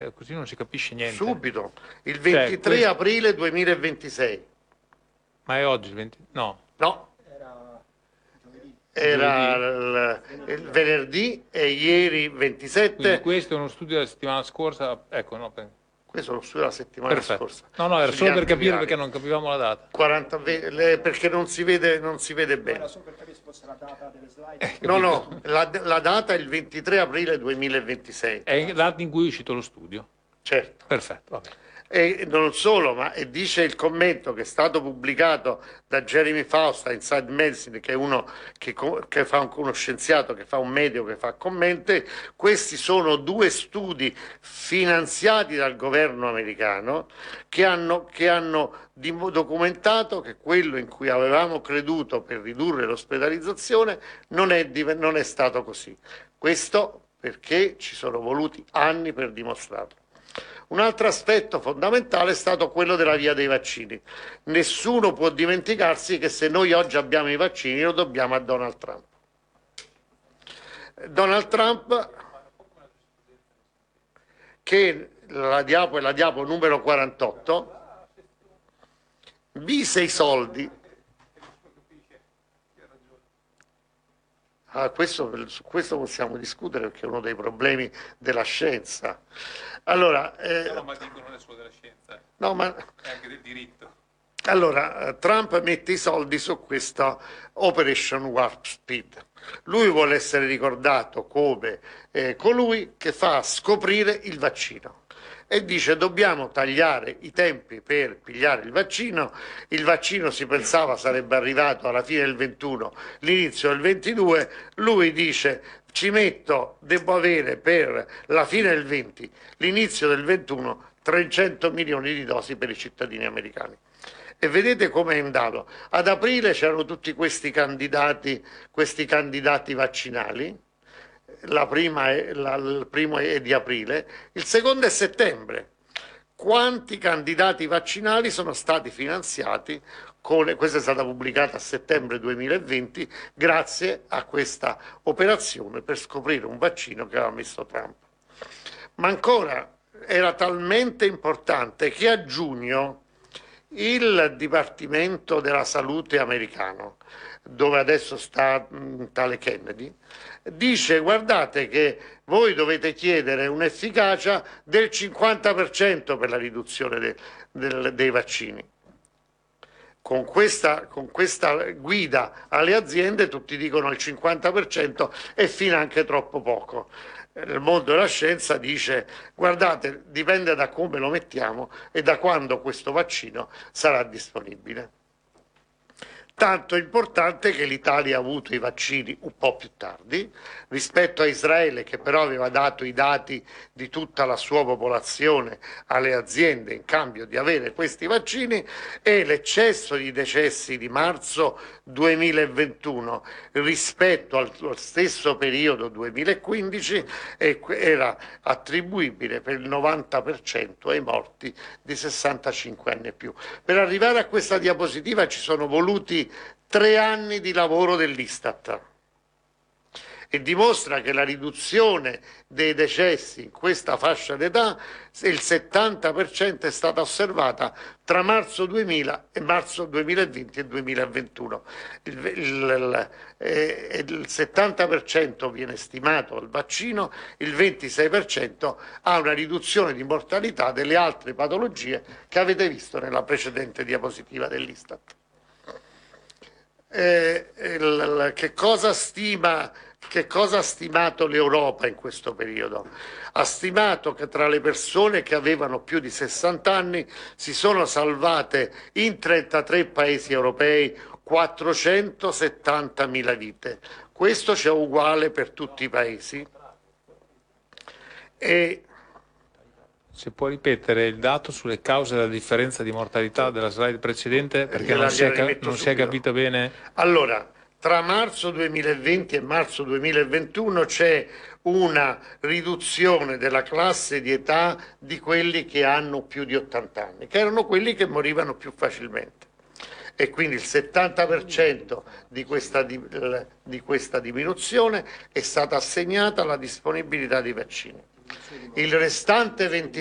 così non si capisce niente. Subito, il 23 aprile 2026. Ma è oggi il 20? No. No. Era il venerdì e ieri 27. Quindi questo è uno studio della settimana scorsa, ecco, no? Questo è lo studio della settimana scorsa. No, era solo per capire perché non capivamo la data. 40, perché non si vede bene. Era solo per capire se fosse la data delle slide. No, la data è il 23 aprile 2026. È la data in cui è uscito lo studio. Certo. Perfetto, vabbè. E non solo, ma dice il commento che è stato pubblicato da Jeremy Faust a Inside Medicine, che è uno che fa uno scienziato, che fa un medico, che fa commenti. Questi sono 2 studi finanziati dal governo americano che hanno documentato che quello in cui avevamo creduto per ridurre l'ospedalizzazione non è stato così. Questo perché ci sono voluti anni per dimostrarlo. Un altro aspetto fondamentale è stato quello della via dei vaccini. Nessuno può dimenticarsi che se noi oggi abbiamo i vaccini lo dobbiamo a Donald Trump. Donald Trump, che la diapo è la diapo numero 48, mise i soldi. Su questo possiamo discutere perché è uno dei problemi della scienza. Allora, No, ma dico non è solo della scienza, no, ma è anche del diritto. Allora, Trump mette i soldi su questa Operation Warp Speed. Lui vuole essere ricordato come colui che fa scoprire il vaccino. E dice dobbiamo tagliare i tempi per pigliare il vaccino si pensava sarebbe arrivato alla fine del 21, l'inizio del 22, lui dice devo avere per la fine del 20, l'inizio del 21, 300 milioni di dosi per i cittadini americani. E vedete come è andato. Ad aprile c'erano tutti questi candidati vaccinali. Il primo è di aprile, il secondo è settembre. Quanti candidati vaccinali sono stati finanziati? Questa è stata pubblicata a settembre 2020 grazie a questa operazione per scoprire un vaccino che aveva messo Trump. Ma ancora era talmente importante che a giugno il Dipartimento della Salute americano, dove adesso sta tale Kennedy, dice guardate che voi dovete chiedere un'efficacia del 50% per la riduzione dei vaccini. Con questa guida alle aziende tutti dicono il 50% è finanche troppo poco. Nel mondo della scienza dice guardate, dipende da come lo mettiamo e da quando questo vaccino sarà disponibile. Tanto importante che l'Italia ha avuto i vaccini un po' più tardi rispetto a Israele, che però aveva dato i dati di tutta la sua popolazione alle aziende in cambio di avere questi vaccini, e l'eccesso di decessi di marzo 2021 rispetto al stesso periodo 2015 era attribuibile per il 90% ai morti di 65 anni e più. Per arrivare a questa diapositiva ci sono voluti 3 anni di lavoro dell'Istat e dimostra che la riduzione dei decessi in questa fascia d'età, il 70% è stata osservata tra marzo 2000 e marzo 2020 e 2021. Il 70% viene stimato al vaccino, il 26% ha una riduzione di mortalità delle altre patologie che avete visto nella precedente diapositiva dell'Istat. Che cosa ha stimato l'Europa in questo periodo? Ha stimato che tra le persone che avevano più di 60 anni si sono salvate in 33 paesi europei 470.000 vite. Questo c'è uguale per tutti i paesi. Se può ripetere il dato sulle cause della differenza di mortalità della slide precedente, perché non si è capito bene. Allora, tra marzo 2020 e marzo 2021 c'è una riduzione della classe di età di quelli che hanno più di 80 anni, che erano quelli che morivano più facilmente. E quindi il 70% di questa diminuzione è stata assegnata alla disponibilità dei vaccini. Il restante